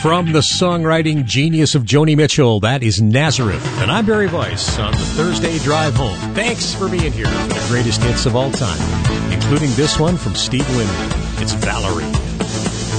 From the songwriting genius of Joni Mitchell, that is Nazareth. And I'm Barry Weiss on the Thursday Drive Home. Thanks for being here for the greatest hits of all time, including this one from Steve Winwood. It's Valerie.